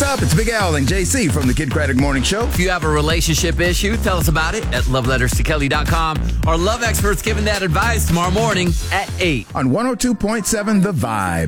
up? It's Big Al and JC from the Kid Craddock Morning Show. If you have a relationship issue, tell us about it at loveletterstokelly.com. Our love experts giving that advice tomorrow morning at 8. On 102.7 The Vibe.